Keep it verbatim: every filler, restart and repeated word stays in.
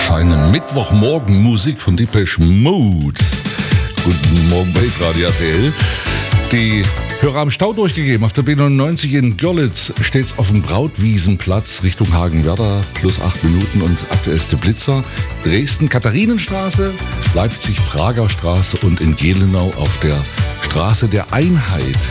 feine Mittwochmorgen-Musik von Depeche Mode. Guten Morgen bei Radio R T L. Die Hörer am Stau durchgegeben. Auf der B neunundneunzig in Görlitz steht's auf dem Brautwiesenplatz Richtung Hagenwerder. Plus acht Minuten und aktuellste Blitzer. Dresden Katharinenstraße, Leipzig Prager Straße und in Gelenau auf der Straße der Einheit